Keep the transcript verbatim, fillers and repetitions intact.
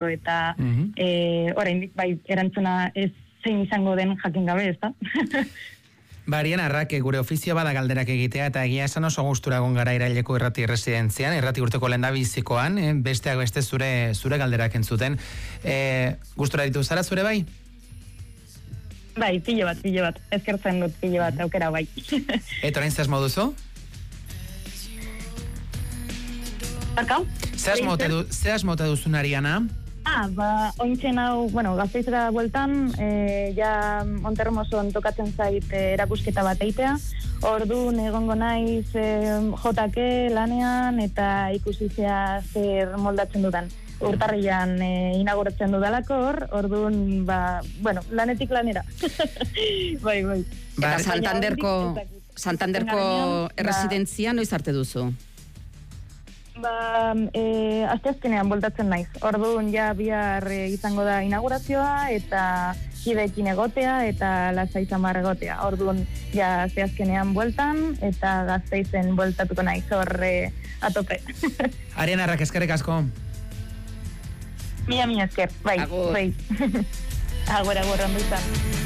eta mm-hmm. e, oraindik bai erantzuna ez zein izango den jakin gabe, ezta? Barian arrak, gure ofizio bada galderak egitea, eta egia esan oso gustura egon gara Iraileko irrati residentzian, irrati urteko lehendabizikoan, eh, besteak beste zure zure galderak entzuten. Eh, gustura ditu zara zure bai? Bai, pilo bat, pilo bat. Ezkertzen dut pilo bat, aukera bai. Eta orain zehaz moduzu? Barkau? Zehaz mote duzun Ariana? Ah, ba, ointzen hau, bueno, Gasteizera bueltan, e, ja Montermoson tokatzen zait e, erakusketa bat eitea. Orduan egongo naiz e, jotake lanean eta ikusizea zer moldatzen dudan. Urtarrian e, inauguratzen dudalako hor, orduan, ba, bueno, lanetik lanera. bai, bai. Ba, Santanderko, Santanderko erresidentzia noiz arte duzu? Ba, e, asteazkenean voltatzen naiz. Orduan ja bihar e, izango da inaugurazioa eta kideekin egotea eta lasai samar egotea. Orduan ja asteazkenean bueltan eta Gasteizen bueltatuko naiz hor e, atope. Ariana Arrak, eskerrik asko. Mila, mila esker, bai, bai. Agora, agora, ondo izan.